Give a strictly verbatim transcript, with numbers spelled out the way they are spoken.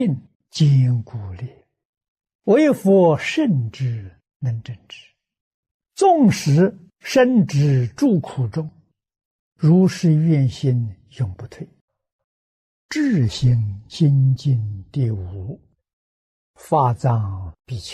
坚固烈，为佛圣之能正之。纵使身之诸苦中，如是愿心永不退。至心心尽地无，法藏比丘。